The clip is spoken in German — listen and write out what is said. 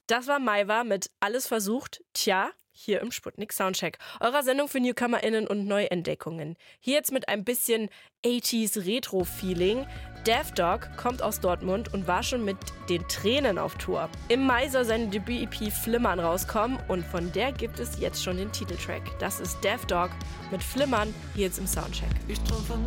Das war Maiwa mit Alles versucht, tja, hier im Sputnik Soundcheck. Eurer Sendung für NewcomerInnen und Neuentdeckungen. Hier jetzt mit ein bisschen 80s Retro-Feeling. Daft Dog kommt aus Dortmund und war schon mit den Tränen auf Tour. Im Mai soll seine Debüt-EP Flimmern rauskommen und von der gibt es jetzt schon den Titeltrack. Das ist Daft Dog mit Flimmern hier jetzt im Soundcheck.